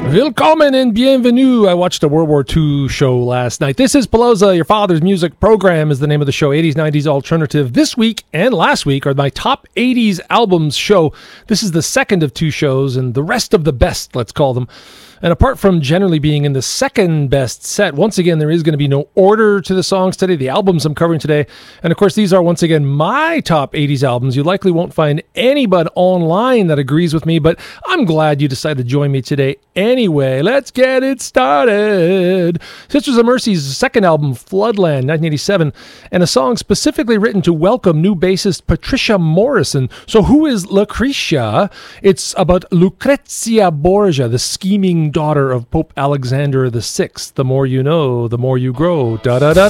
Willkommen and bienvenue. I watched a World War II show last night. This is Palooza, your father's music program is the name of the show. 80s, 90s alternative. This week and last week are my top 80s albums show. This is the second of two shows and the rest of the best, let's call them. And apart from generally being in the second best set, once again, there is going to be no order to the songs today, the albums I'm covering today. And of course, these are once again my top 80s albums. You likely won't find anybody online that agrees with me, but I'm glad you decided to join me today anyway. Let's get it started. Sisters of Mercy's second album, Floodland, 1987, and a song specifically written to welcome new bassist Patricia Morrison. So who is Lucretia? It's about Lucrezia Borgia, the scheming daughter of Pope Alexander VI. The more you know, the more you grow. Da da da.